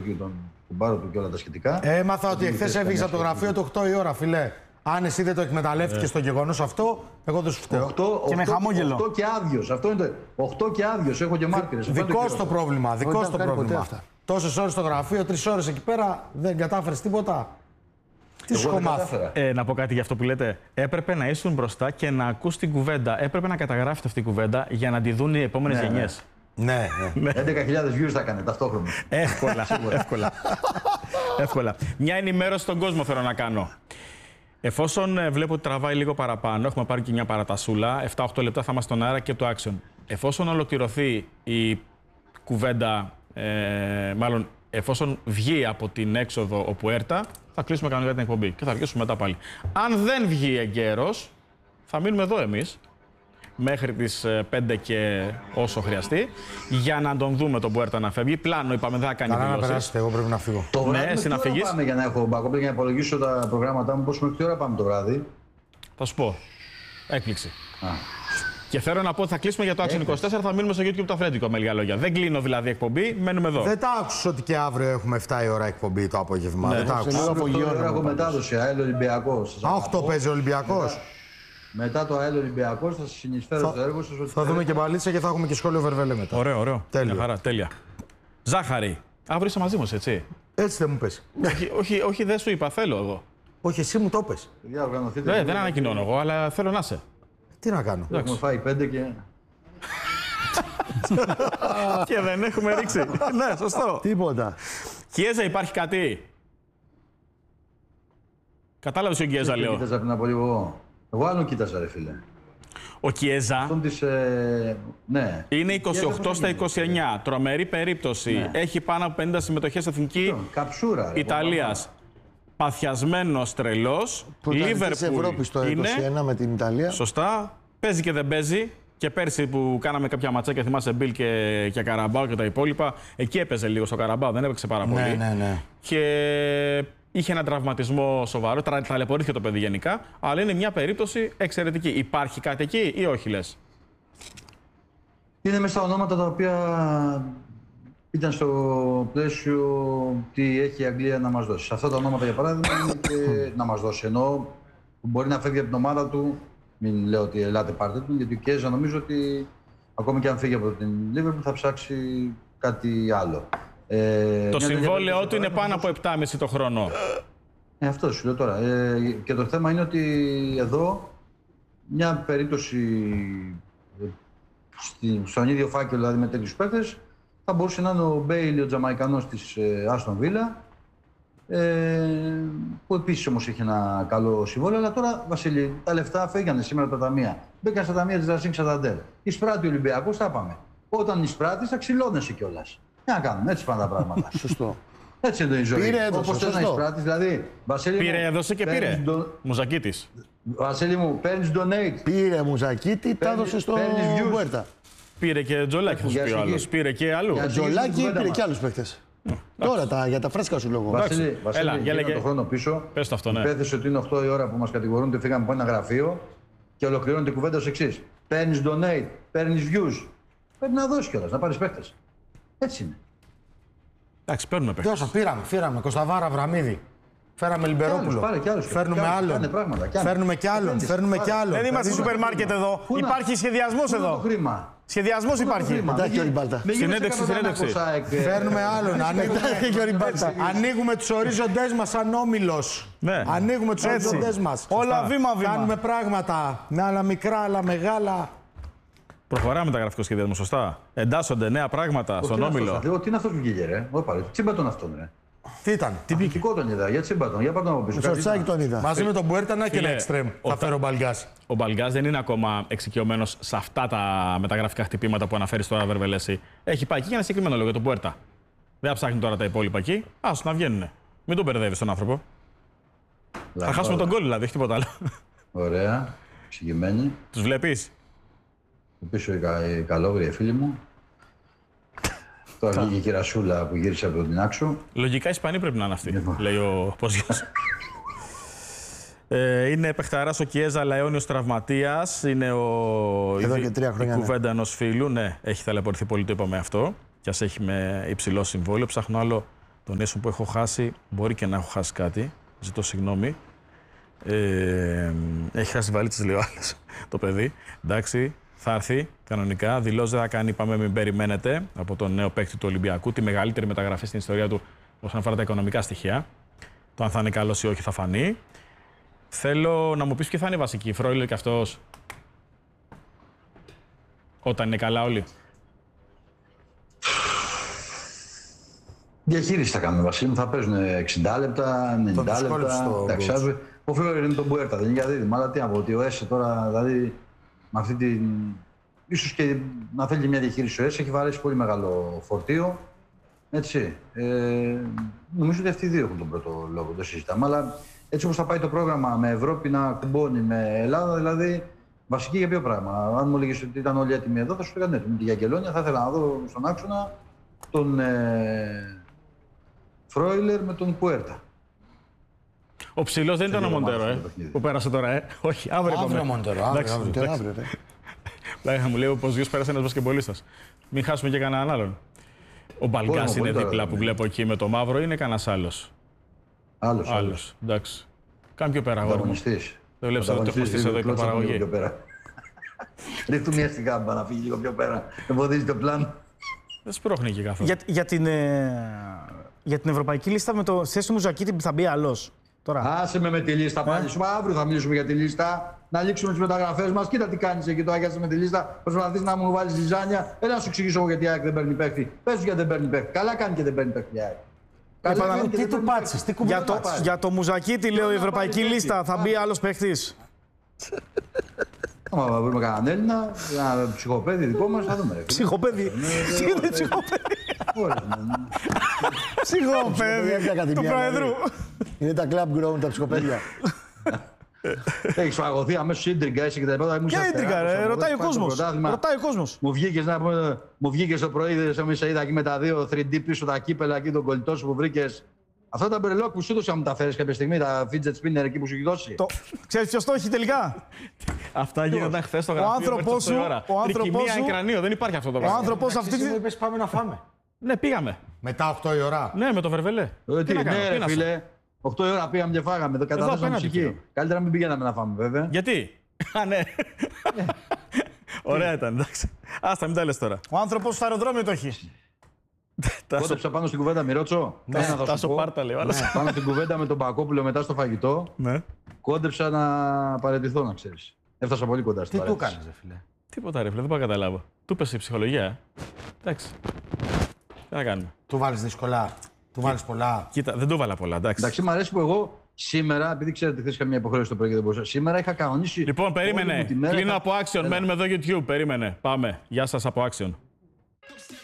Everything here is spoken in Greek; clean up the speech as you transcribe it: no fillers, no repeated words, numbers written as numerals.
και τον κουμπάρο του και όλα τα σχετικά. Έμαθα ότι εχθές έφυγες από το γραφείο του 8 η ώρα, φιλέ. Αν εσύ δεν το εκμεταλλεύτηκες το γεγονός αυτό, εγώ δεν σου φταίω. Και με χαμόγελο. 8 και άδειος. Αυτό είναι το 8 και άδειος. Έχω και μάρκερες. Δικό το πρόβλημα. Δικό το πρόβλημα. Τόσες ώρες στο γραφείο, 3 ώρες εκεί πέρα, δεν κατάφερες τίποτα. Τι σου έχω μάθει. Να πω κάτι για αυτό που λέτε. Έπρεπε να ήσουν μπροστά και να ακούς την κουβέντα. Έπρεπε να καταγράφετε αυτή η κουβέντα για να τη δουν οι επόμενες γενιές. Ναι. 11.000 views θα έκανε ταυτόχρονα. Εύκολα. Μια ενημέρωση στον κόσμο θέλω να κάνω. Εφόσον βλέπω ότι τραβάει λίγο παραπάνω, έχουμε πάρει και μια παρατασούλα, 7-8 λεπτά θα είμαστε στον αέρα και το action. Εφόσον ολοκληρωθεί η κουβέντα, μάλλον εφόσον βγει από την έξοδο ο Πουέρτα, θα κλείσουμε κανονικά την εκπομπή και θα αρχίσουμε μετά πάλι. Αν δεν βγει εγκαίρος, θα μείνουμε εδώ εμείς μέχρι τις 5 και όσο χρειαστεί, για να τον δούμε τον Πουέρτα να φεύγει. Πλάνο είπαμε, δεν θα κάνει δηλώσεις. Καλά να περάσετε, εγώ πρέπει να φύγω. Το βράδυ εσύ να φύγεις. Πάμε για να έχω backup, για να υπολογίσω τα προγράμματά μου. Πώς μέχρι τι ώρα πάμε το βράδυ. Θα σου πω. Έκπληξη. Και θέλω να πω ότι θα κλείσουμε για το Action 24, θα μείνουμε στο YouTube το Αφρέντικο με λίγα λόγια. Δεν κλείνω δηλαδή εκπομπή, μένουμε εδώ. Δεν τα άκουσες ότι και αύριο έχουμε 7 η ώρα εκπομπή το απόγευμα. Ναι, δεν τα άκουσες. Αύριο έχω μετάδοση, ΑΕΛ Ολυμπιακός. 8 παίζει ο Ολυμπιακός. Μετά το ΑΕΛ Ολυμπιακός θα σας συνεισφέρω στο έργο σας. Θα δούμε και μπαλίτσα και θα έχουμε και σχόλιο Βερβέλε μετά. Ωραίο. Τέλειο. Μια χαρά, τέλεια. Ζάχαρη, αύριο είσαι μαζί μας, έτσι. Έτσι δεν μου πες. όχι, δεν σου είπα, θέλω εγώ. Όχι, εσύ μου το πες. Δεν ανακοινώνω εγώ, αλλά θέλω να είσαι. Τι να κάνω. Έχουμε φάει 5 και... Και δεν έχουμε ρίξει. Ναι, σωστό. Τίποτα. Κιέζα, υπάρχει κάτι. Κατάλαβες ο Κιέζα, λέω. Κοίταζα πριν από λίγο. Εγώ άλλον κοίταζα, ρε φίλε. Ο Κιέζα ναι. είναι 28 στα 29. Τρομερή περίπτωση. Ναι. Έχει πάνω από 50 συμμετοχές στην εθνική Καψούρα, Ιταλίας. Παθιασμένος τρελός. Λίβερπουλ της Ευρώπης το 21 με την Ιταλία. Σωστά. Παίζει και δεν παίζει. Και πέρσι που κάναμε κάποια ματσάκια, θυμάσαι Μπιλ και Καραμπάο και τα υπόλοιπα, εκεί έπαιζε λίγο στο Καραμπάο, δεν έπαιξε πάρα πολύ. Ναι. Και είχε έναν τραυματισμό σοβαρό, ταλαιπωρήθηκε το παιδί γενικά, αλλά είναι μια περίπτωση εξαιρετική. Υπάρχει κάτι εκεί ή όχι, λες? Είναι μέσα στα ονόματα τα οποία ήταν στο πλαίσιο τι έχει η Αγγλία να μας δώσει. Σε αυτά τα ονόματα, για παράδειγμα, είναι και να μας δώσει. Ενώ μπορεί να φεύγει από την ομάδα του, μην λέω ότι ελάτε πάρτε του, γιατί ο Κιέζα νομίζω ότι ακόμη και αν φύγει από την Λίβερπουλ θα ψάξει κάτι άλλο. Το συμβόλαιό του είναι πάνω από 7,5 το χρόνο. Αυτό σου λέω τώρα. Και το θέμα είναι ότι εδώ μια περίπτωση στον ίδιο φάκελο, δηλαδή με τέτοιους παίκτες, θα μπορούσε να είναι ο Μπέιλι, ο Τζαμαϊκανός της Άστον Βίλα, που επίσης όμως έχει ένα καλό συμβόλαιο. Αλλά τώρα, Βασίλη, τα λεφτά φύγανε σήμερα από τα ταμεία. Μπήκαν στα ταμεία της Racing Santander. Εισπράττει ο Ολυμπιακός, τα πάμε. Όταν εισπράττεις, θα ξυλώνεσαι κιόλας. Τι να κάνουμε, έτσι πάνε τα πράγματα. Σωστό. Έτσι είναι η ζωή. Πήρε, έδωσε, όπως θες να εισπράττεις, δηλαδή. Βασίλη πήρε, μου, έδωσε και πήρε. Μουζακίτης. Βασίλη μου, παίρνεις donate. Πήρε Μουζακίτη, τα έδωσε στο Πουέρτα. Πήρε και Τζολάκη, θα σου πει ο άλλος. Πήρε και αλλού. Τζολάκη πήρε και άλλους παίκτες. Τώρα για τα φρέσκα σου λόγω. Βασίλη, έλα, για λέγε. τον χρόνο πίσω. Πες το αυτό, ναι. Υπέθεσε ότι είναι 8 η ώρα που μας κατηγορούν ότι φύγαμε από ένα γραφείο και ολοκληρώνεται η κουβέντα ως εξής. Παίρνεις donate, παίρνεις views. Πρέπει να δώσεις κιόλας, να πάρεις παίκτες. Έτσι είναι. Εντάξει, παίρνουμε παίκτες. Δώσα, πήραμε. Κωνσταβάρα, Αβραμίδη. Φέραμε Λιμπερόπουλο. Φέρνουμε άλλον. Φέρνουμε κι άλλον. Δεν είμαστε σούπερ μάρκετ εδώ. Υπάρχει σχεδιασμός εδώ. Σχεδιασμός υπάρχει. Μετά και ο Ριμπάλτα. Συνέντευξη. Φέρνουμε άλλον. Ανοίγουμε τους ορίζοντές μας σαν όμιλος. Ανοίγουμε τους ορίζοντές μας. Όλα βήμα-βήμα. Κάνουμε πράγματα με άλλα μικρά, άλλα μεγάλα. Προχωράμε τα γραφικό σχεδιασμό, σωστά. Εντάσσονται νέα πράγματα στον όμιλο. Τι είναι αυτό που βγήκε, ρε. Τσίμπατον αυτόν, ρε. Τι ήταν, τι μπήκε. Τον είδα, για Τσίμπατον, για πάρτε από πίσω. Σορτσάκι τον είδα. Μαζί με τον Πουέρτα και ένα εξτρέμ. Θα φέρω ο Μπαλγκάς. Ο Μπαλγκάς δεν είναι ακόμα εξοικειωμένος σε αυτά τα μεταγραφικά χτυπήματα που αναφέρει τώρα, Βερβελέση. Έχει πάει εκεί για ένα συγκεκριμένο λόγο, τον Πουέρτα. Δεν θα ψάχνει τώρα τα υπόλοιπα εκεί. Άσου να βγαίνουνε. Μην τον μπερδεύεις τον άνθρωπο. Θα χάσουμε τον γκολ, δηλαδή, όχι τίποτα άλλο. Ωραία. Εξηγημένη. Τους βλέπεις? Πίσω η καλόγρια φίλη μου. Τώρα βγήκε η κυρασούλα που γύρισε από την Άξο. Λογικά Ισπανή πρέπει να είναι αυτή, λέει ο Πόζιος. Είναι παιχταράς ο Κιέζα, αλλά αιώνιος τραυματίας. Είναι εδώ και 3 χρόνια. Η κουβέντα ενός φίλου. Ναι, έχει ταλαιπωρηθεί πολύ, το είπαμε αυτό. Κι ας έχει με υψηλό συμβόλαιο. Ψάχνω άλλο τον Nation που έχω χάσει, μπορεί και να έχω χάσει κάτι. Ζητώ συγγνώμη. Έχει χάσει βαλίτσες, λέει ο άλλος, το παιδί. Εντάξει, θα έρθει κανονικά. Δηλώσει δεν θα κάνει, είπαμε, μην περιμένετε, από τον νέο παίκτη του Ολυμπιακού. Τη μεγαλύτερη μεταγραφή στην ιστορία του όσον αφορά τα οικονομικά στοιχεία. Το αν θα είναι καλός ή όχι θα φανεί. Θέλω να μου πεις ποιοι θα είναι οι βασικοί. Φρόιλερ και αυτός. Όταν είναι καλά όλοι. Διαχείριση θα κάνουμε, Βασίλη μου. Θα παίζουν 60 λεπτά, 90 λεπτά. Εντάξει, ο Φρόιλερ είναι τον Μπουέρτα, δεν είναι για δίδυμα. Αλλά τι να πω, ότι ο Έσε τώρα, δηλαδή, με αυτή την. Ίσως και να θέλει μια διαχείριση ο Έσε, έχει βαρέσει πολύ μεγάλο φορτίο. Έτσι. Νομίζω ότι αυτοί οι δύο έχουν τον πρώτο λόγο, το συζητάμε. Αλλά έτσι όπως θα πάει το πρόγραμμα με Ευρώπη να κουμπώνει με Ελλάδα, δηλαδή βασική για ποιο πράγμα. Αν μου έλεγες ότι ήταν όλοι έτοιμοι εδώ, θα σου έλεγα ναι. Με τη Γιαγγελόνια θα ήθελα να δω στον άξονα τον Φρόιλερ με τον Πουέρτα. Ο ψηλός δεν ήταν ο Μοντέρο, που πέρασε τώρα, Όχι, αύριο Μοντέρο, αύριο. Θα μου λέει ο Ποζιούς πέρασε ένας μπασκεμπολίστας. Μην χάσουμε και κανέναν άλλον. Ο Μπαλγκάς είναι δίπλα που βλέπω εκεί με το μαύρο, είναι κανένας άλλος. Άλλος. Εντάξει. Κάνε πιο πέρα, αγόρι μου. Δεν βλέπεις ότι το έχω στήσει εδώ η παραγωγή. Ρίχτου μια στην κάμπα να φύγει λίγο πιο πέρα. Εμποδίζει το πλάνο. Δεν σπρώχνει και καθόλου. Για την ευρωπαϊκή λίστα με το θέση του Μουζακίτη θα μπει άλλος. Άσε με τη λίστα πάλι. Αύριο θα μιλήσουμε για τη λίστα. Να λήξουμε τις μεταγραφές μας. Κοίτα τι κάνεις εκεί το άγιασε με τη λίστα. Προσπαθείς να μου βάλεις ζυζάνια. Έλα να σου εξηγήσω εγώ γιατί η ΑΕΚ δεν παίρνει παίχτη. Πες του γιατί δεν παίρνει παίχτη. Καλά κάνει και δεν παίρνει παίχτη η ΑΕΚ. Τι του πάτσεις, τι κουμπί. Για το Μουζακίτη, λέω, η ευρωπαϊκή λίστα θα μπει άλλος παίχτης. Άμα βρούμε κανέναν Έλληνα, ένα ψυχοπαίδι δικό μας, θα δούμε. Ψυχοπαίδι. Τι είναι ψυχοπαίδι. Ψυχοπαίδι του Προεδρού. Είναι τα club grown, τα ψυχοπαίδια. Έχεις φαγωθεί αμέσως ίντριγκα, είσαι και τα υπόλοιπα. Ποια ίντριγκα, ρωτάει ο κόσμος. Μου βγήκες το πρωί, σε είδα εκεί με τα δύο 3D πίσω τα κύπελα εκεί, τον κολλητό σου που βρήκες. Αυτά τα μπερελόκ που σου έδωσα μου τα φέρεις κάποια στιγμή, τα fidget spinner εκεί που σου έχει δώσει. Ξέρεις ποιος το έχει τελικά. Αυτά γίνονταν χθες στο γραφείο. Ο άνθρωπός σου. Εκρανίο, δεν υπάρχει αυτό το πράγμα. Ο άνθρωπος αυτή τη. Μου είπες πάμε να φάμε. Ναι, πήγαμε. Μετά 8 η ώρα. Ναι, με το Βερβελέ. Ναι, φίλε. 8 η ώρα πήγαμε και φάγαμε. Το καταθέσαμε ψυχή. Καλύτερα να μην πηγαίναμε να φάμε, βέβαια. Γιατί. Α, ναι. Ωραία ήταν, εντάξει. Άστα, μην τα λες τώρα. Ο άνθρωπος στο αεροδρόμιο το έχει. Κόντεψα πάνω στην κουβέντα, Μιρότσο. Τάσο Πάρτα, λέει. Πάνω στην κουβέντα με τον Πακόπουλο μετά στο φαγητό. Κόντεψα να παραιτηθώ, να ξέρεις. Έφτασα πολύ κοντά στην παρέτηση. Τι του κάνεις, φίλε. Τίποτα, ρε φίλε, δεν πάω να καταλάβω. Του πες η ψυχολογία. Εντάξει. Τι να κάνουμε. Του βάλεις δύσκολα. Του βάλεις πολλά. Κοίτα, δεν του βάλα πολλά, εντάξει. Εντάξει, μου αρέσει που εγώ σήμερα, επειδή ξέρετε χθες είχα μια υποχρέωση στο πρωί και δεν μπορούσα. Σήμερα είχα κανονίσει. Λοιπόν, περίμενε. Κλείνω από Action. Μένουμε εδώ YouTube. Περίμενε. Πάμε. Γεια σας από Action.